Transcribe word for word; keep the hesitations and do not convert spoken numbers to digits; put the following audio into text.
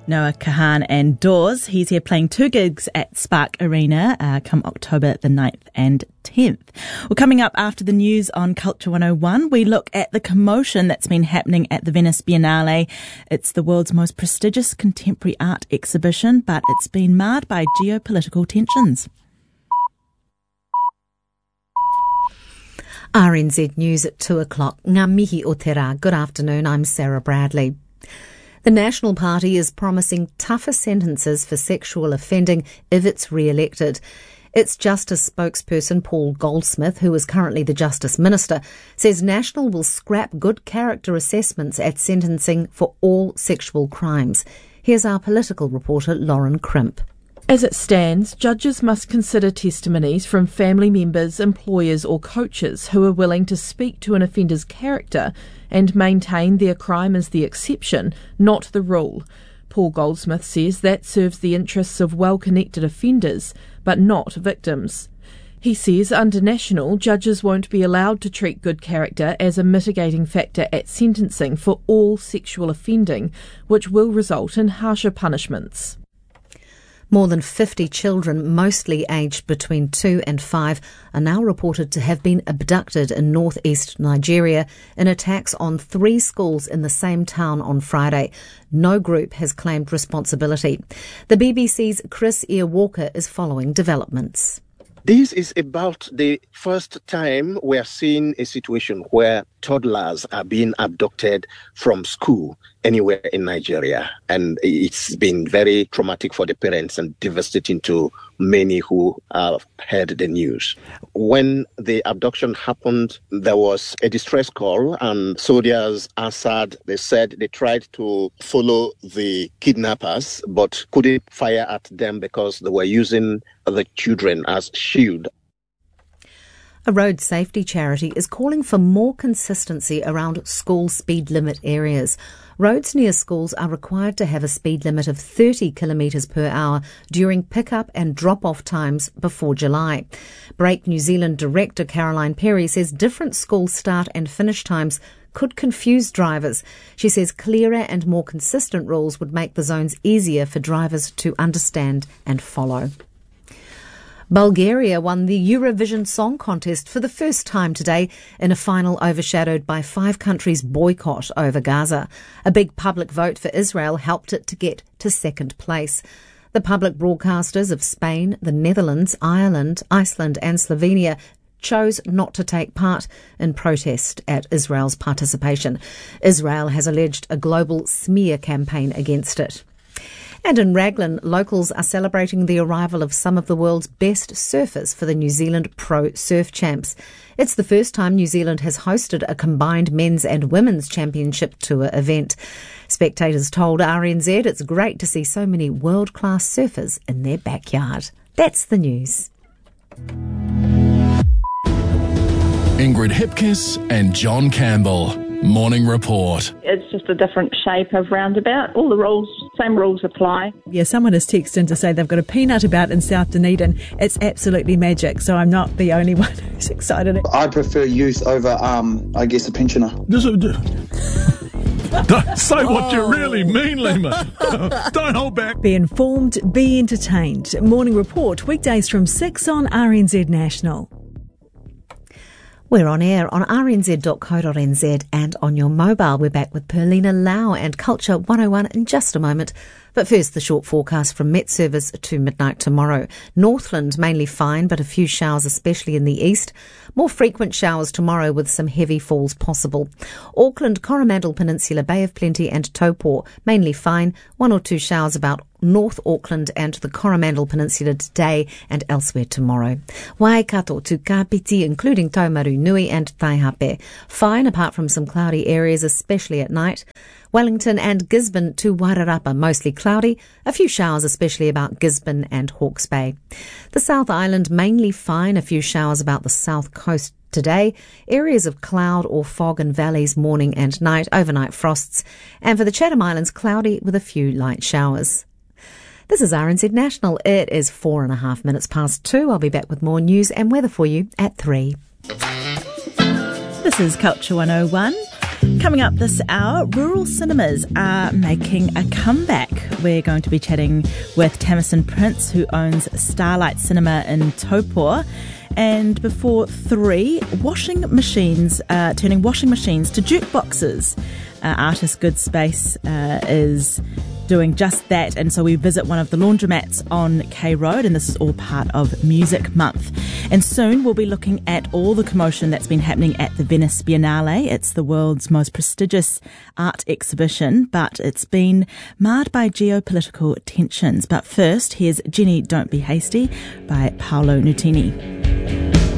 Noah Kahan and Dawes. He's here playing two gigs at Spark Arena uh, come October the ninth and tenth. Well, coming up after the news on Culture one oh one, we look at the commotion that's been happening at the Venice Biennale. It's the world's most prestigious contemporary art exhibition, but it's been marred by geopolitical tensions. R N Z News at two o'clock. Ngā mihi o te rā. Good afternoon, I'm Sarah Bradley. The National Party is promising tougher sentences for sexual offending if it's re-elected. Its Justice spokesperson Paul Goldsmith, who is currently the Justice Minister, says National will scrap good character assessments at sentencing for all sexual crimes. Here's our political reporter Lauren Crimp. As it stands, judges must consider testimonies from family members, employers or coaches who are willing to speak to an offender's character and maintain their crime as the exception, not the rule. Paul Goldsmith says that serves the interests of well-connected offenders, but not victims. He says under National, judges won't be allowed to treat good character as a mitigating factor at sentencing for all sexual offending, which will result in harsher punishments. More than fifty children, mostly aged between two and five, are now reported to have been abducted in northeast Nigeria in attacks on three schools in the same town on Friday. No group has claimed responsibility. The B B C's Chris Ear Walker is following developments. This is about the first time we are seeing a situation where toddlers are being abducted from school anywhere in Nigeria. And it's been very traumatic for the parents and devastating to many who have heard the news. When the abduction happened, there was a distress call and soldiers answered. They said they tried to follow the kidnappers but couldn't fire at them because they were using the children as shield. A road safety charity is calling for more consistency around school speed limit areas. Roads near schools are required to have a speed limit of thirty kilometres per hour during pick-up and drop-off times before July. Break New Zealand director Caroline Perry says different school start and finish times could confuse drivers. She says clearer and more consistent rules would make the zones easier for drivers to understand and follow. Bulgaria won the Eurovision Song Contest for the first time today in a final overshadowed by five countries' boycott over Gaza. A big public vote for Israel helped it to get to second place. The public broadcasters of Spain, the Netherlands, Ireland, Iceland and Slovenia chose not to take part in protest at Israel's participation. Israel has alleged a global smear campaign against it. And in Raglan, locals are celebrating the arrival of some of the world's best surfers for the New Zealand Pro Surf Champs. It's the first time New Zealand has hosted a combined men's and women's championship tour event. Spectators told R N Z it's great to see so many world-class surfers in their backyard. That's the news. Ingrid Hipkiss and John Campbell. Morning Report. It's just a different shape of roundabout. All the rules, same rules apply. Yeah, someone has texted in to say they've got a peanut about in South Dunedin. It's absolutely magic, so I'm not the only one who's excited. I prefer youth over, um, I guess, a pensioner. Say what you really mean, Lima. Don't hold back. Be informed, be entertained. Morning Report, weekdays from six on R N Z National. We're on air on r n z dot co dot n z and on your mobile. We're back with Perlina Lau and Culture one oh one in just a moment. But first, the short forecast from Met Service to midnight tomorrow. Northland mainly fine, but a few showers, especially in the east. More frequent showers tomorrow with some heavy falls possible. Auckland, Coromandel Peninsula, Bay of Plenty and Taupo mainly fine. One or two showers about North Auckland and the Coromandel Peninsula today and elsewhere tomorrow. Waikato to Kapiti, including Taumaru Nui and Taihape. Fine apart from some cloudy areas, especially at night. Wellington and Gisborne to Wairarapa, mostly cloudy. A few showers, especially about Gisborne and Hawke's Bay. The South Island, mainly fine. A few showers about the south coast today. Areas of cloud or fog in valleys morning and night. Overnight frosts. And for the Chatham Islands, cloudy with a few light showers. This is R N Z National. It is four and a half minutes past two. I'll be back with more news and weather for you at three. This is Culture one oh one. Coming up this hour, rural cinemas are making a comeback we're going to be chatting with Tamison Prince, who owns Starlight Cinema in Taupō. And before three, washing machines, uh, turning washing machines to jukeboxes. Uh, Artist Good Space uh, is doing just that, and so we visit one of the laundromats on K Road, and this is all part of Music Month. And soon we'll be looking at all the commotion that's been happening at the Venice Biennale. It's the world's most prestigious art exhibition, but it's been marred by geopolitical tensions. But first, here's Jenny Don't Be Hasty by Paolo Nutini.